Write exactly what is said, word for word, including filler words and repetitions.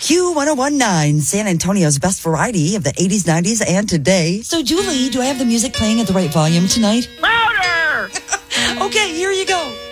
Q one oh one point nine, San Antonio's best variety of the eighties, nineties, and today. So, Julie, do I have the music playing at the right volume tonight? Louder! Okay, here you go.